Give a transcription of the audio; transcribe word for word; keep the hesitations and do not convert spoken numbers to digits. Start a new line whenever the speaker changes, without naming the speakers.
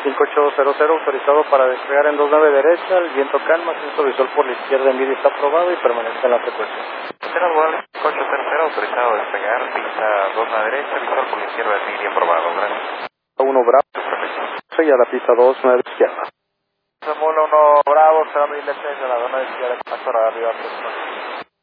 cinco ocho cero cero, autorizado para despegar en dos nueve derecha, el viento calma, ascenso visual por la izquierda en vídeo está aprobado y permanece en la frecuencia.
Cero Dual cinco ocho cero cero, autorizado a despegar, pista dos a derecha, visual por la izquierda en vídeo aprobado, gracias.
uno Bravo, y a la pista dos nueve izquierda.
Samuel uno Bravo, se va a abrir la esencia, la zona de izquierda, hasta arriba,